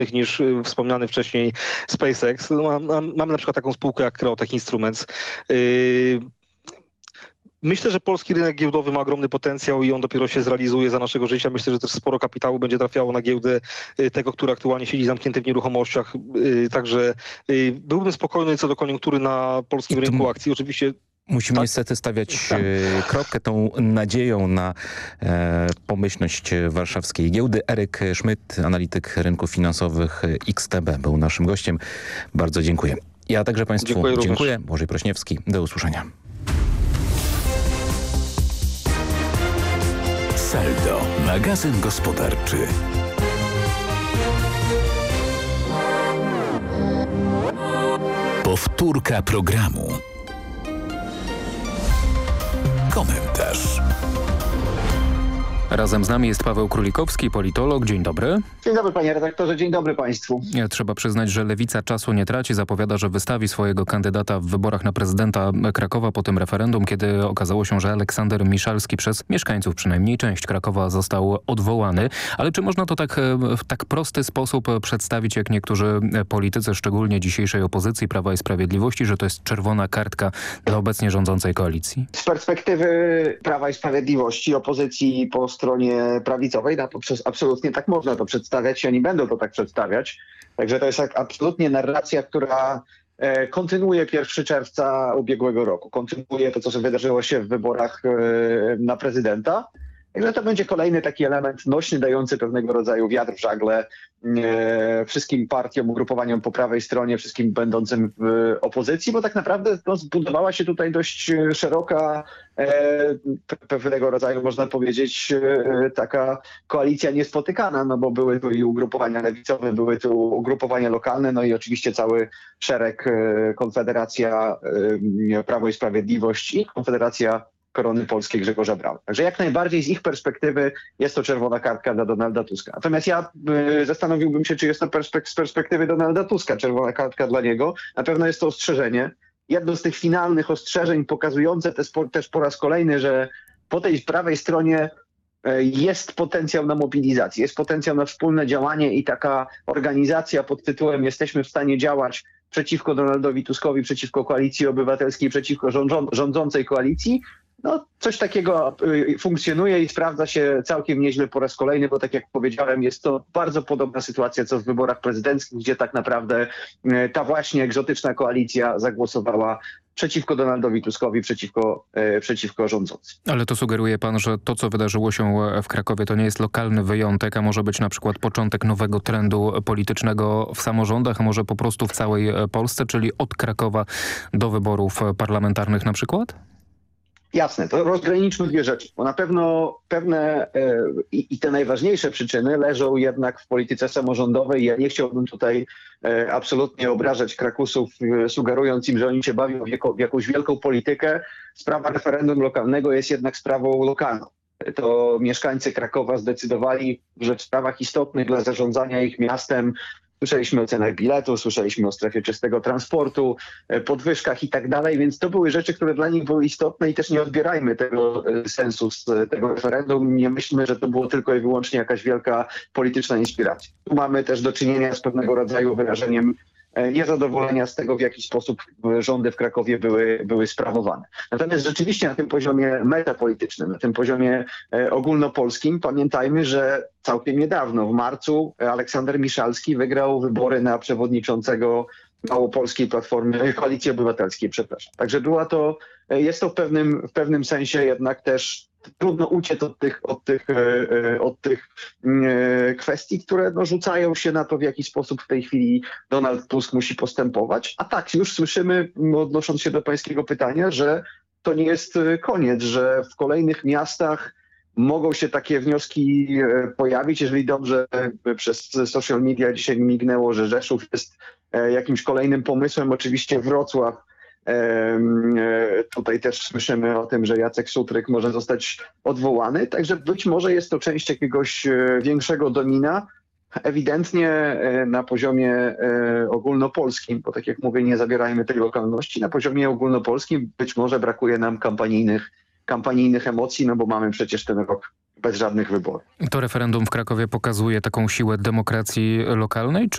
niż wspomniany wcześniej SpaceX. Mamy na przykład taką spółkę jak Creotech Instruments. Myślę, że polski rynek giełdowy ma ogromny potencjał i on dopiero się zrealizuje za naszego życia. Myślę, że też sporo kapitału będzie trafiało na giełdę tego, który aktualnie siedzi zamknięty w nieruchomościach. Także byłbym spokojny co do koniunktury na polskim rynku akcji. Oczywiście musimy niestety stawiać kropkę tą nadzieją na pomyślność warszawskiej giełdy. Eryk Szmyt, analityk rynków finansowych XTB, był naszym gościem. Bardzo dziękuję. Ja także Państwu dziękuję. Błażej Prośniewski. Do usłyszenia. Saldo, magazyn gospodarczy. Powtórka programu. Komentarz. Razem z nami jest Paweł Królikowski, politolog. Dzień dobry. Dzień dobry panie redaktorze, dzień dobry państwu. Trzeba przyznać, że Lewica czasu nie traci. Zapowiada, że wystawi swojego kandydata w wyborach na prezydenta Krakowa po tym referendum, kiedy okazało się, że Aleksander Miszalski przez mieszkańców, przynajmniej część Krakowa, został odwołany. Ale czy można to w tak prosty sposób przedstawić, jak niektórzy politycy, szczególnie dzisiejszej opozycji Prawa i Sprawiedliwości, że to jest czerwona kartka dla obecnie rządzącej koalicji? Z perspektywy Prawa i Sprawiedliwości, opozycji po stronie prawicowej, to absolutnie tak można to przedstawiać i oni będą to tak przedstawiać. Także to jest absolutnie narracja, która kontynuuje 1 czerwca ubiegłego roku. Kontynuuje to, co wydarzyło się w wyborach na prezydenta. Także to będzie kolejny taki element nośny, dający pewnego rodzaju wiatr w żagle wszystkim partiom, ugrupowaniom po prawej stronie, wszystkim będącym w opozycji, bo tak naprawdę zbudowała się tutaj dość szeroka, pewnego rodzaju, można powiedzieć, taka koalicja niespotykana, no bo były tu i ugrupowania lewicowe, były tu ugrupowania lokalne, no i oczywiście cały szereg Konfederacja, Prawo i Sprawiedliwość i Konfederacja Korony Polskiej Grzegorza Brauna. Także jak najbardziej z ich perspektywy jest to czerwona kartka dla Donalda Tuska. Natomiast ja zastanowiłbym się, czy jest to z perspektywy Donalda Tuska czerwona kartka dla niego. Na pewno jest to ostrzeżenie. Jedno z tych finalnych ostrzeżeń pokazujące też po raz kolejny, że po tej prawej stronie jest potencjał na mobilizację, jest potencjał na wspólne działanie i taka organizacja pod tytułem "Jesteśmy w stanie działać przeciwko Donaldowi Tuskowi, przeciwko Koalicji Obywatelskiej, przeciwko rządzącej koalicji". No, coś takiego funkcjonuje i sprawdza się całkiem nieźle po raz kolejny, bo tak jak powiedziałem, jest to bardzo podobna sytuacja co w wyborach prezydenckich, gdzie tak naprawdę ta właśnie egzotyczna koalicja zagłosowała przeciwko Donaldowi Tuskowi, przeciwko rządzącym. Ale to sugeruje pan, że to, co wydarzyło się w Krakowie, to nie jest lokalny wyjątek, a może być na przykład początek nowego trendu politycznego w samorządach, a może po prostu w całej Polsce, czyli od Krakowa do wyborów parlamentarnych na przykład? Jasne, to rozgraniczmy dwie rzeczy, bo na pewno pewne i te najważniejsze przyczyny leżą jednak w polityce samorządowej. Ja nie chciałbym tutaj absolutnie obrażać Krakusów, sugerując im, że oni się bawią w jakąś wielką politykę. Sprawa referendum lokalnego jest jednak sprawą lokalną. To mieszkańcy Krakowa zdecydowali, że w sprawach istotnych dla zarządzania ich miastem, słyszeliśmy o cenach biletu, słyszeliśmy o strefie czystego transportu, podwyżkach i tak dalej, więc to były rzeczy, które dla nich były istotne i też nie odbierajmy tego sensu z tego referendum. Nie myślmy, że to było tylko i wyłącznie jakaś wielka polityczna inspiracja. Tu mamy też do czynienia z pewnego rodzaju wyrażeniem niezadowolenia z tego, w jaki sposób rządy w Krakowie były sprawowane. Natomiast rzeczywiście na tym poziomie metapolitycznym, na tym poziomie ogólnopolskim pamiętajmy, że całkiem niedawno, w marcu, Aleksander Miszalski wygrał wybory na przewodniczącego Małopolskiej Platformy, Koalicji Obywatelskiej, przepraszam. Także jest to w pewnym sensie jednak też trudno uciec od tych kwestii, które rzucają się na to, w jaki sposób w tej chwili Donald Tusk musi postępować. A tak, już słyszymy, odnosząc się do pańskiego pytania, że to nie jest koniec, że w kolejnych miastach mogą się takie wnioski pojawić. Jeżeli dobrze przez social media dzisiaj mignęło, że Rzeszów jest jakimś kolejnym pomysłem, oczywiście Wrocław. Tutaj też słyszymy o tym, że Jacek Sutryk może zostać odwołany, także być może jest to część jakiegoś większego domina. Ewidentnie na poziomie ogólnopolskim, bo tak jak mówię, nie zabierajmy tej lokalności, na poziomie ogólnopolskim być może brakuje nam kampanijnych emocji, no bo mamy przecież ten rok bez żadnych wyborów. To referendum w Krakowie pokazuje taką siłę demokracji lokalnej,